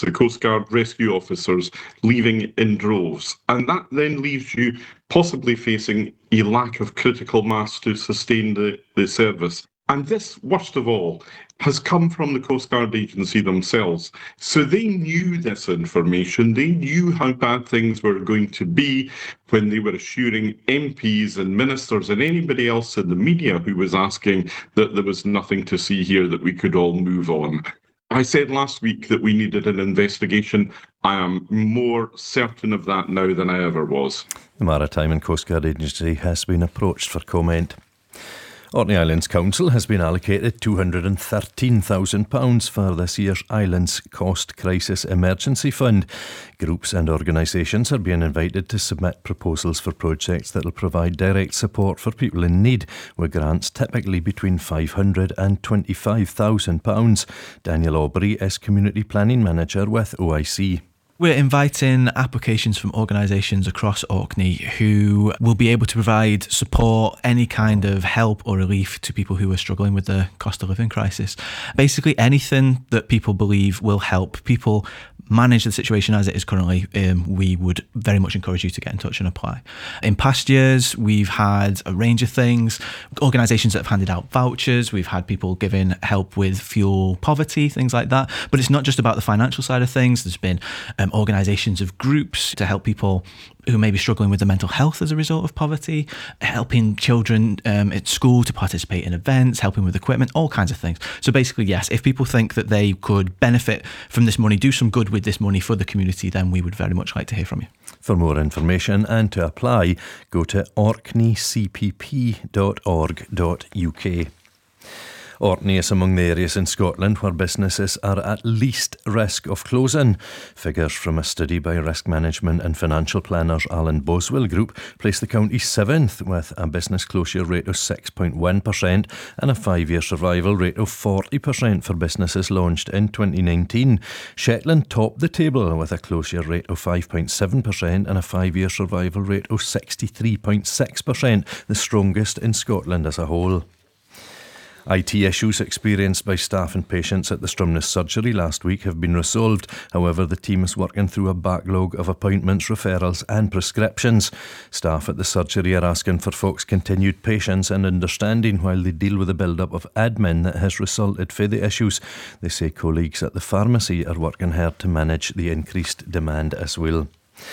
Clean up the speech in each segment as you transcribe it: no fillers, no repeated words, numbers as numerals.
boats, the Coast Guard rescue officers leaving in droves. And that then leaves you possibly facing a lack of critical mass to sustain the service. And this, worst of all, has come from the Coast Guard agency themselves. So they knew this information. They knew how bad things were going to be when they were assuring MPs and ministers and anybody else in the media who was asking that there was nothing to see here, that we could all move on. I said last week that we needed an investigation. I am more certain of that now than I ever was. The Maritime and Coast Guard Agency has been approached for comment. Orkney Islands Council has been allocated £213,000 for this year's Islands Cost Crisis Emergency Fund. Groups and organisations are being invited to submit proposals for projects that will provide direct support for people in need, with grants typically between £500,000 and £25,000. Daniel Aubrey is Community Planning Manager with OIC. We're inviting applications from organisations across Orkney who will be able to provide support, any kind of help or relief to people who are struggling with the cost of living crisis. Basically anything that people believe will help people manage the situation as it is currently, we would very much encourage you to get in touch and apply. In past years, we've had a range of things, organisations that have handed out vouchers, we've had people giving help with fuel poverty, things like that. But it's not just about the financial side of things. There's been organisations of groups to help people who may be struggling with their mental health as a result of poverty, helping children at school to participate in events, helping with equipment, all kinds of things. So basically, yes, if people think that they could benefit from this money, do some good with this money for the community, then we would very much like to hear from you. For more information and to apply, go to orkneycpp.org.uk. Orkney is among the areas in Scotland where businesses are at least risk of closing. Figures from a study by risk management and financial planners Alan Boswell Group place the county 7th with a business closure rate of 6.1% and a 5-year survival rate of 40% for businesses launched in 2019. Shetland topped the table with a closure rate of 5.7% and a 5-year survival rate of 63.6%, the strongest in Scotland as a whole. IT issues experienced by staff and patients at the Stromness surgery last week have been resolved. However, the team is working through a backlog of appointments, referrals and prescriptions. Staff at the surgery are asking for folks' continued patience and understanding while they deal with the build-up of admin that has resulted from the issues. They say colleagues at the pharmacy are working hard to manage the increased demand as well.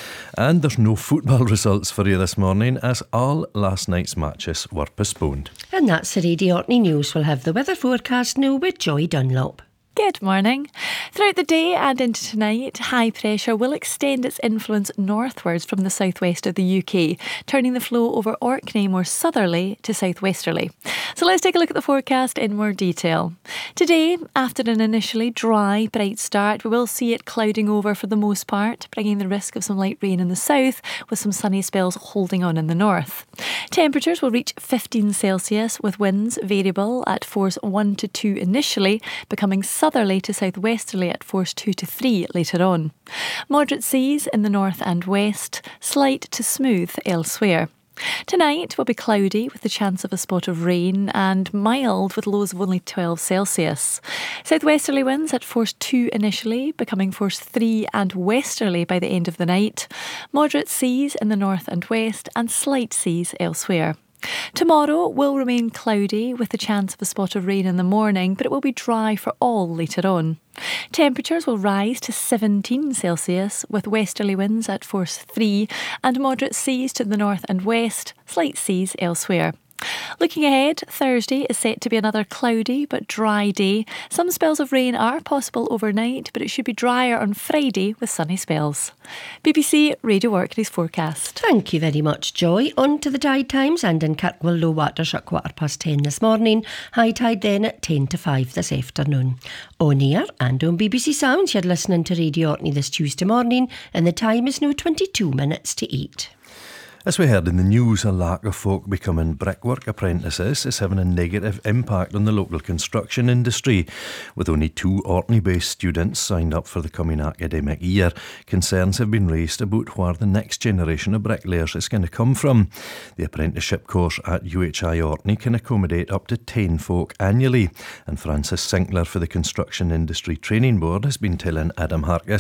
And there's no football results for you this morning as all last night's matches were postponed. And that's the Radio Orkney News. We'll have the weather forecast now with Joy Dunlop. Good morning. Throughout the day and into tonight, high pressure will extend its influence northwards from the southwest of the UK, turning the flow over Orkney more southerly to southwesterly. So let's take a look at the forecast in more detail. Today, after an initially dry, bright start, we will see it clouding over for the most part, bringing the risk of some light rain in the south, with some sunny spells holding on in the north. Temperatures will reach 15 Celsius, with winds variable at force 1 to 2 initially, becoming southerly to southwesterly at force 2 to 3 later on. Moderate seas in the north and west, slight to smooth elsewhere. Tonight will be cloudy with the chance of a spot of rain and mild with lows of only 12 Celsius. Southwesterly winds at force 2 initially, becoming force 3 and westerly by the end of the night. Moderate seas in the north and west and slight seas elsewhere. Tomorrow will remain cloudy with the chance of a spot of rain in the morning, but it will be dry for all later on. Temperatures will rise to 17 Celsius with westerly winds at force 3 and moderate seas to the north and west, slight seas elsewhere. Looking ahead, Thursday is set to be another cloudy but dry day. Some spells of rain are possible overnight, but it should be drier on Friday with sunny spells. BBC Radio Orkney's forecast. Thank you very much, Joy. On to the tide times, and in Kirkwall, low water's at 10:15 this morning. High tide then at 10 to 5 this afternoon. On air and on BBC Sounds, you're listening to Radio Orkney this Tuesday morning, and the time is now 22 minutes to 8. As we heard in the news, a lack of folk becoming brickwork apprentices is having a negative impact on the local construction industry. With only 2 Orkney-based students signed up for the coming academic year, concerns have been raised about where the next generation of bricklayers is going to come from. The apprenticeship course at UHI Orkney can accommodate up to 10 folk annually, and Francis Sinclair for the Construction Industry Training Board has been telling Adam Harkis